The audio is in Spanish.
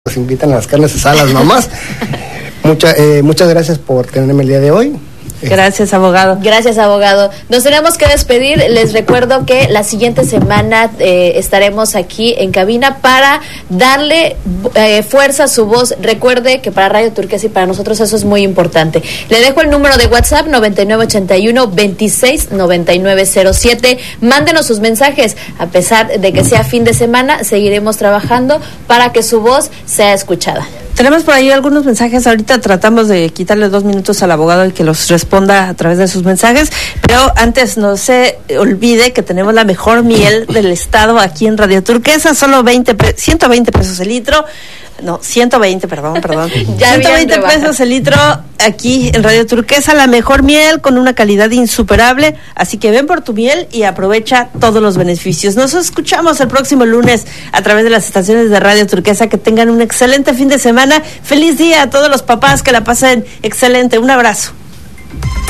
Nos invitan a las carnes asadas, las mamás. Muchas gracias por tenerme el día de hoy. Gracias, abogado. Gracias, abogado. Nos tenemos que despedir. Les recuerdo que la siguiente semana estaremos aquí en cabina para darle fuerza a su voz. Recuerde que para Radio Turquesa y para nosotros eso es muy importante. Le dejo el número de WhatsApp 9981-269907. Mándenos sus mensajes. A pesar de que sea fin de semana, seguiremos trabajando para que su voz sea escuchada. Tenemos por ahí algunos mensajes. Ahorita tratamos de quitarle 2 minutos al abogado y que los responda a través de sus mensajes. Pero antes, no se olvide que tenemos la mejor miel del estado aquí en Radio Turquesa. Solo 120 pesos el litro. No, 120, perdón. Ya 120 pesos el litro aquí en Radio Turquesa. La mejor miel con una calidad insuperable. Así que ven por tu miel y aprovecha todos los beneficios. Nos escuchamos el próximo lunes a través de las estaciones de Radio Turquesa. Que tengan un excelente fin de semana. Feliz día a todos los papás, que la pasen excelente. Un abrazo.